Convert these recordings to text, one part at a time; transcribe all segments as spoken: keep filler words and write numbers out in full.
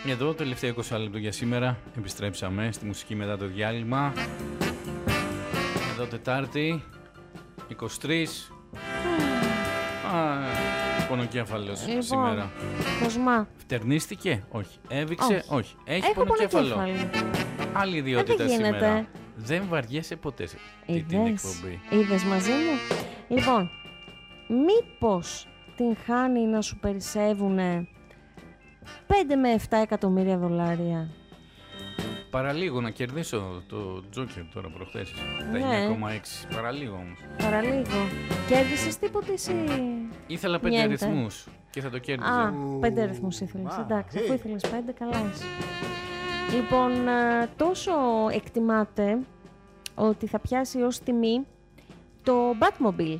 Εδώ τελευταίο είκοσι λεπτό για σήμερα. Επιστρέψαμε στη μουσική μετά το διάλειμμα. Εδώ Τετάρτη είκοσι τρεις. Α, πονοκέφαλος λοιπόν, σήμερα. Κοσμά. Φτερνίστηκε? Όχι. Έβηξε? Όχι. όχι. Έχει Έχω πονοκέφαλο. πονοκέφαλο. Άλλη ιδιότητα σήμερα. Γίνεται. Δεν βαριέσαι ποτέ σε αυτή την εκπομπή. Είδες μαζί μου. Λοιπόν, μήπως την χάνει να σου περισσεύουνε πέντε με επτά εκατομμύρια δολάρια? Παραλίγο να κερδίσω το Τζόκερ τώρα προχθές. Ναι. Τα εννιά κόμμα έξι. Παραλίγο όμως. Παραλίγο. Κέρδισες τίποτε εσύ? Ήθελα πέντε Νιέντε. αριθμούς και θα το κέρδιζα. Α, πέντε αριθμούς ήθελες. Εντάξει, αφού ήθελες πέντε, καλά είσαι. Λοιπόν, τόσο εκτιμάται ότι θα πιάσει ως τιμή το Batmobile.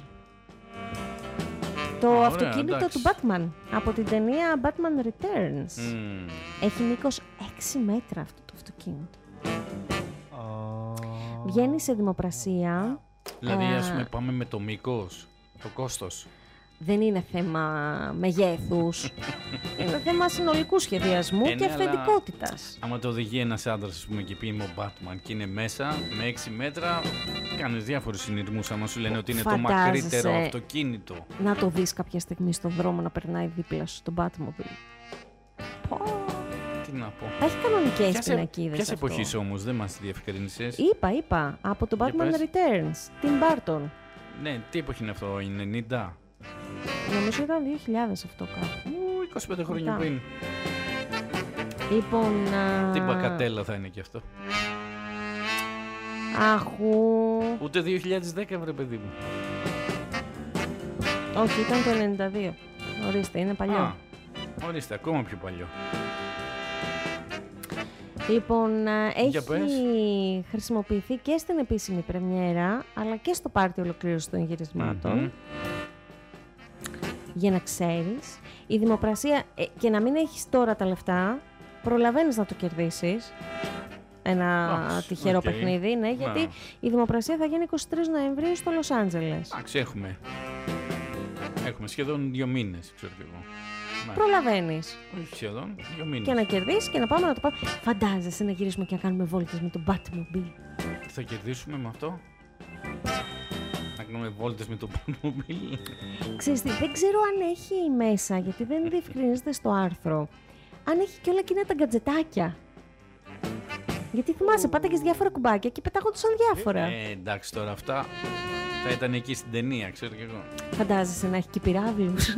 Το Α, αυτοκίνητο ωραία, του Batman από την ταινία Batman Returns. Mm. Έχει μήκος έξι μέτρα αυτό το αυτοκίνητο. Oh. Βγαίνει σε δημοπρασία. Δηλαδή, ε, ας πούμε, πάμε με το μήκος, το κόστος. Δεν είναι θέμα μεγέθους. Είναι θέμα συνολικού σχεδιασμού ε, και ναι, αυθεντικότητας. Άμα το οδηγεί ένας άντρας, ας πούμε, και πει είμαι ο Batman και είναι μέσα με έξι μέτρα, κάνεις διάφορους συνειρμούς. Άμα σου λένε ότι είναι Φαντάζεσαι το μακρύτερο αυτοκίνητο. Να το δεις κάποια στιγμή στον δρόμο να περνάει δίπλα σου στον Batmobile. Πω. Τι να πω. Θα έχει κανονικές Ποιας, πινακίδες. ποιας αυτό. εποχής όμως, δεν μας διευκρινίσες. Είπα, είπα. Από το Batman πες. Returns. Tim Burton. Ναι, τι εποχή είναι αυτό, είναι ενενήντα. Νομίζω ήταν δύο χιλιάδες αυτό κάπου. Ου, είκοσι πέντε χρόνια Μετά. πριν. Λοιπόν. Α... Τι μπακατέλα θα είναι και αυτό. Αχού. Ούτε δύο χιλιάδες δέκα, βρε παιδί μου. Όχι, ήταν το ενενήντα δύο. Ορίστε, είναι παλιό. Α, ορίστε, ακόμα πιο παλιό. Λοιπόν, α, Για έχει πες. χρησιμοποιηθεί και στην επίσημη πρεμιέρα, αλλά και στο πάρτι ολοκλήρωση των γυρισμάτων. Mm-hmm. Για να ξέρεις, η δημοπρασία, ε, και να μην έχεις τώρα τα λεφτά, προλαβαίνεις να το κερδίσεις. Ένα Άξ, τυχερό okay. παιχνίδι, ναι, γιατί Να. η δημοπρασία θα γίνει είκοσι τρεις Νοεμβρίου στο Λος Άντζελες. Εντάξει, έχουμε. Έχουμε σχεδόν δύο μήνες, ξέρω κι εγώ. Ναι. Προλαβαίνεις. Όχι σχεδόν, δύο μήνες. Και να κερδίσεις και να πάμε να το πάμε. Φαντάζεσαι να γυρίσουμε και να κάνουμε βόλτες με τον Batmobile. Τι θα κερδίσουμε με αυτό? Να κάνουμε βόλτες με το Batmobile. Ξέρεις τι, δεν ξέρω αν έχει μέσα, γιατί δεν διευκρινίζεται στο άρθρο, αν έχει και όλα εκείνα τα γκατζετάκια. Γιατί θυμάσαι, πάταγες διάφορα κουμπάκια και πετάγονταν διάφορα. Ε, εντάξει τώρα αυτά θα ήταν εκεί στην ταινία, ξέρω κι εγώ. Φαντάζεσαι να έχει και πυράβλους.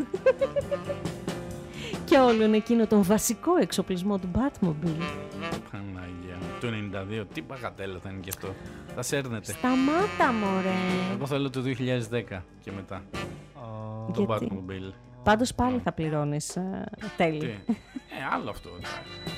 Και όλον εκείνο τον βασικό εξοπλισμό του Batmobile. Παναγία μου, το ενενήντα δύο, τι μπαγατέλα θα είναι και αυτό. Θα σέρνετε. Σταμάτα, μωρέ. Εγώ θέλω το δύο χιλιάδες δέκα και μετά. Oh. Το Γιατί? Batmobile. Πάντως πάλι θα πληρώνεις uh, τέλη. Τι? Ε, άλλο αυτό.